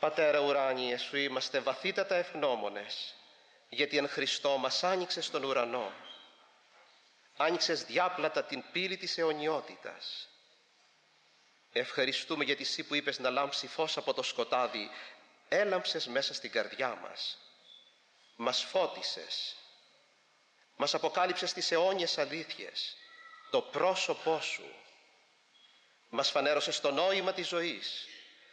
Πατέρα ουράνιε, σου είμαστε βαθύτατα ευγνώμονες, γιατί εν Χριστώ μας άνοιξες τον ουρανό. Άνοιξες διάπλατα την πύλη της αιωνιότητας. Ευχαριστούμε γιατί εσύ που είπες να λάμψει φως από το σκοτάδι, έλαμψες μέσα στην καρδιά μας. Μας φώτισες. Μας αποκάλυψες τις αιώνιες αλήθειες, το πρόσωπό σου. Μας φανέρωσες το νόημα της ζωής.